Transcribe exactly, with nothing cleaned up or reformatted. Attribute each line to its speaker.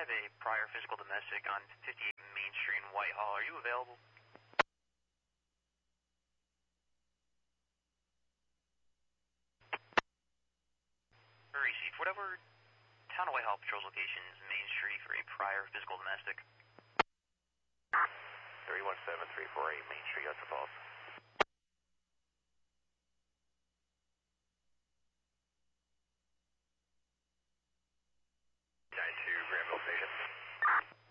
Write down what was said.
Speaker 1: have a prior physical domestic on fifty-eight Main Street in Whitehall. Are you available? Received. Whatever Town of Whitehall Patrol's location is Main Street for a prior physical domestic.
Speaker 2: three one seven three four eight Main Street, that's a false. nine two Granville Station.